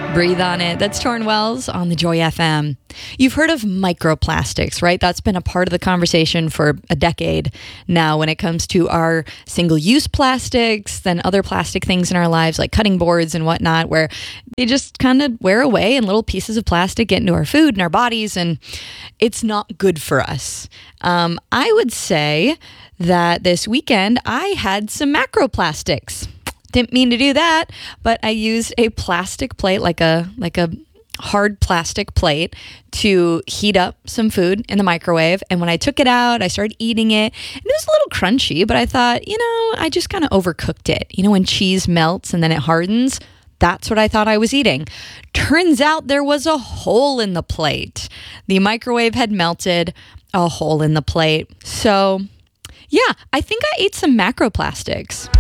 Breathe on It. That's Torn Wells on the Joy FM. You've heard of microplastics, right? That's been a part of the conversation for a decade now when it comes to our single-use plastics, then other plastic things in our lives like cutting boards and whatnot, where they just kind of wear away and little pieces of plastic get into our food and our bodies, and it's not good for us. I would say that this weekend I had some macroplastics. Didn't mean to do that, but I used a plastic plate, like a hard plastic plate, to heat up some food in the microwave. And when I took it out, I started eating it. And it was a little crunchy, but I thought, I just kind of overcooked it. When cheese melts and then it hardens, that's what I thought I was eating. Turns out there was a hole in the plate. The microwave had melted, a hole in the plate. So, yeah, I think I ate some macroplastics.